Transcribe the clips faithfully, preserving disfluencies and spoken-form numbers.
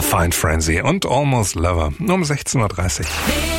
Fine Frenzy und Almost Lover um sechzehn Uhr dreißig.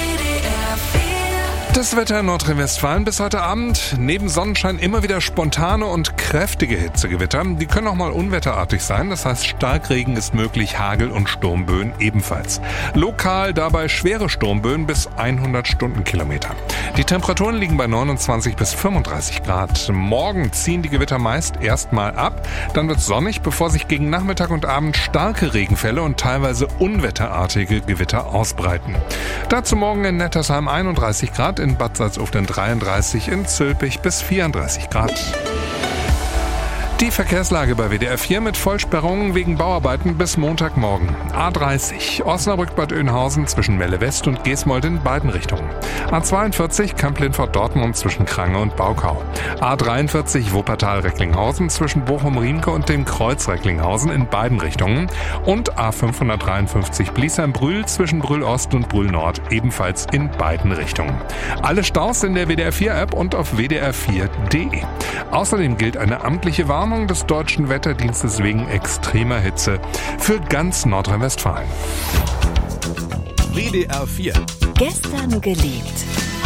Das Wetter in Nordrhein-Westfalen bis heute Abend. Neben Sonnenschein immer wieder spontane und kräftige Hitzegewitter. Die können auch mal unwetterartig sein. Das heißt, Starkregen ist möglich, Hagel und Sturmböen ebenfalls. Lokal dabei schwere Sturmböen bis hundert Stundenkilometer. Die Temperaturen liegen bei neunundzwanzig bis fünfunddreißig Grad. Morgen ziehen die Gewitter meist erstmal ab. Dann wird es sonnig, bevor sich gegen Nachmittag und Abend starke Regenfälle und teilweise unwetterartige Gewitter ausbreiten. Dazu morgen in Nettersheim einunddreißig Grad, in Bad Salzuflen dreiunddreißig, in Zülpich bis vierunddreißig Grad. Die Verkehrslage bei W D R vier mit Vollsperrungen wegen Bauarbeiten bis Montagmorgen. A dreißig, Osnabrück-Bad Oeynhausen zwischen Melle West und Geesmold in beiden Richtungen. A zweiundvierzig, Kamp-Lindfort-Dortmund zwischen Krange und Baukau. A dreiundvierzig, Wuppertal-Recklinghausen zwischen Bochum-Riemke und dem Kreuz Recklinghausen in beiden Richtungen. Und A fünfhundertdreiundfünfzig, Bliesheim-Brühl zwischen Brühl-Ost und Brühl-Nord ebenfalls in beiden Richtungen. Alle Staus in der W D R vier App und auf w d r vier punkt d e. Außerdem gilt eine amtliche Warnung des Deutschen Wetterdienstes wegen extremer Hitze für ganz Nordrhein-Westfalen. W D R vier. Gestern gelebt.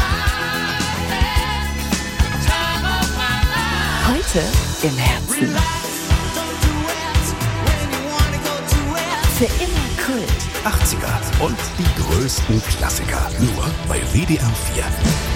Heute im Herzen. Für immer Kult. achtziger und die größten Klassiker. Nur bei W D R vier.